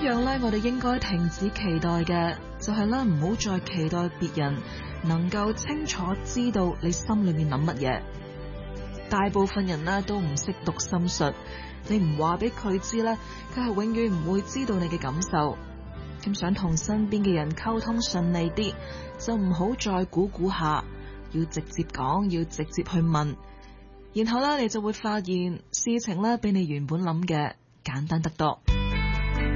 樣咧，我哋應該停止期待嘅，就係咧唔好再期待別人能夠清楚知道你心裏面諗乜嘢。大部分人咧都唔識讀心術，你唔話俾佢知咧，佢係永遠唔會知道你嘅感受。咁想同身邊嘅人溝通順利啲，就唔好再估下，要直接講，要直接去問，然後咧你就會發現事情咧比你原本諗嘅簡單得多。